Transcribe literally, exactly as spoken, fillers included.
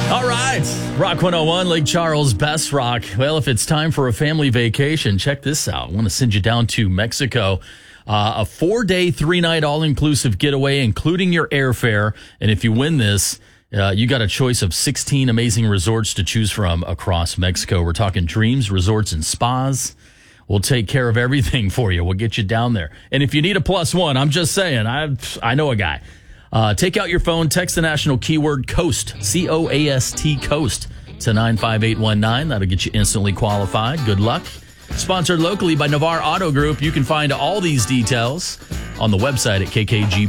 All right, Rock one oh one, Lake Charles, Best Rock. Well, if it's time for a family vacation, check this out. I want to send you down to Mexico. Uh, a four-day, three-night all-inclusive getaway, including your airfare. And if you win this, uh, you got a choice of sixteen amazing resorts to choose from across Mexico. We're talking dreams, resorts, and spas. We'll take care of everything for you. We'll get you down there. And if you need a plus one, I'm just saying, I I know a guy. Uh, take out your phone, text the national keyword COAST, C O A S T, COAST, to nine five eight one nine. That'll get you instantly qualified. Good luck. Sponsored locally by Navarre Auto Group. You can find all these details on the website at K K G